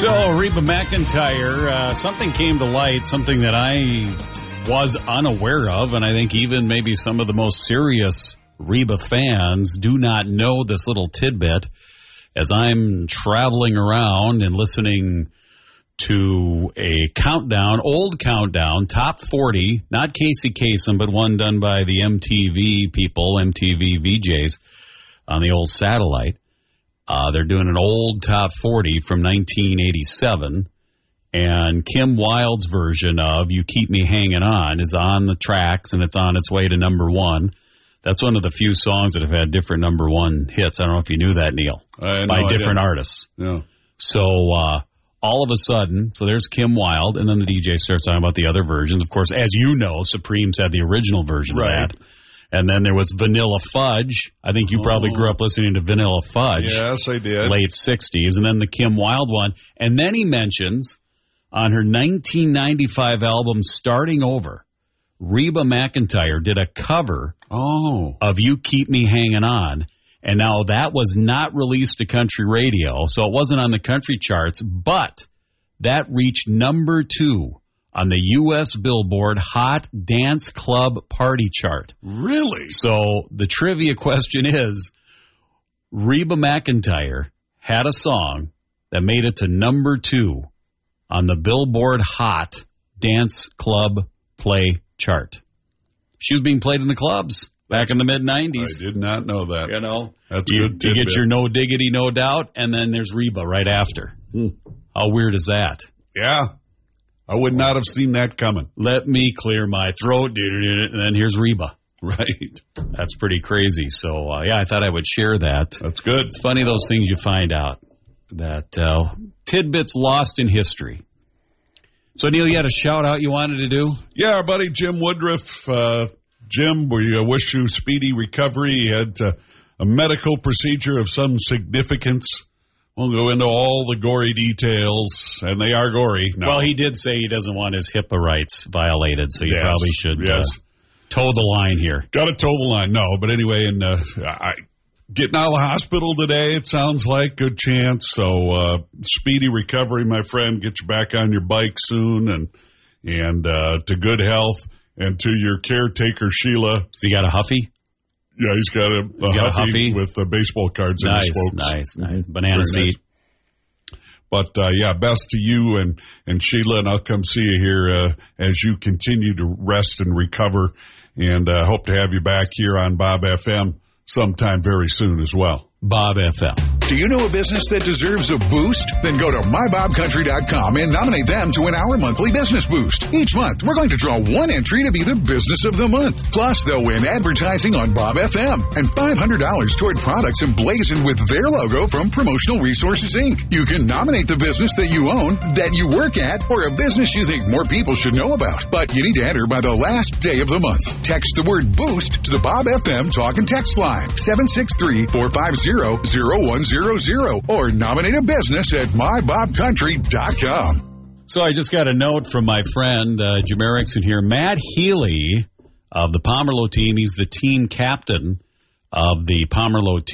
So, Reba McEntire, something came to light, something that I was unaware of, and I think even maybe some of the most serious Reba fans do not know this little tidbit. As I'm traveling around and listening to a countdown, old countdown, top 40, not Casey Kasem, but one done by the MTV people, MTV VJs on the old satellite. They're doing an old top 40 from 1987, and Kim Wilde's version of You Keep Me Hanging On is on the tracks, and it's on its way to number one. That's one of the few songs that have had different number one hits. I don't know if you knew that, Neil, by different artists. Yeah. So all of a sudden, so there's Kim Wilde, and then the DJ starts talking about the other versions. Of course, as you know, Supremes had the original version of that. And then there was Vanilla Fudge. I think you probably grew up listening to Vanilla Fudge. Yes, I did. Late 60s. And then the Kim Wilde one. And then he mentions on her 1995 album, Starting Over, Reba McEntire did a cover of You Keep Me Hanging On. And now that was not released to country radio, so it wasn't on the country charts, but that reached number 2 on the U.S. Billboard Hot Dance Club Party Chart. Really? So the trivia question is, Reba McEntire had a song that made it to number 2 on the Billboard Hot Dance Club Play Chart. She was being played in the clubs back in the mid-'90s. I did not know that. You know? That's good. You get your No Diggity, No Doubt, and then there's Reba right after. How weird is that? Yeah. I would not have seen that coming. Let me clear my throat, and then here's Reba. Right. That's pretty crazy. So, I thought I would share that. That's good. It's funny, those things you find out, that tidbits lost in history. So, Neil, you had a shout-out you wanted to do? Yeah, our buddy Jim Woodruff. Jim, we wish you speedy recovery. He had a medical procedure of some significance. We'll go into all the gory details, and they are gory. No. Well, he did say he doesn't want his HIPAA rights violated, so you probably should toe the line here. Got to toe the line. No, but anyway, and getting out of the hospital today, it sounds like good chance. So speedy recovery, my friend. Get you back on your bike soon, and to good health, and to your caretaker, Sheila. Has he got a Huffy? Yeah, he's got a Huffy with baseball cards in his spokes. Nice. Banana seat. But, best to you and Sheila, and I'll come see you here as you continue to rest and recover, and hope to have you back here on Bob FM sometime very soon as well. Bob FM. Do you know a business that deserves a boost? Then go to mybobcountry.com and nominate them to win our monthly business boost. Each month, we're going to draw one entry to be the business of the month. Plus, they'll win advertising on Bob FM and $500 toward products emblazoned with their logo from Promotional Resources, Inc. You can nominate the business that you own, that you work at, or a business you think more people should know about. But you need to enter by the last day of the month. Text the word boost to the Bob FM talk and text line 763-450-0100 or nominate a business at mybobcountry.com. So I just got a note from my friend Jim Erickson here. Matt Healy of the Pomerleau team. He's the team captain of the Pomerleau team.